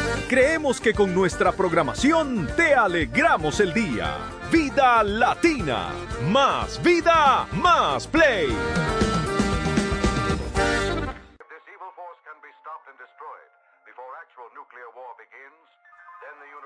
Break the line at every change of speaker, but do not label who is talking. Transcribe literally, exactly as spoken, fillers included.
Creemos que con nuestra programación te alegramos el día. Vida Latina. Más vida, más play.
If this evil force can be stopped and destroyed before actual nuclear war begins, then the universe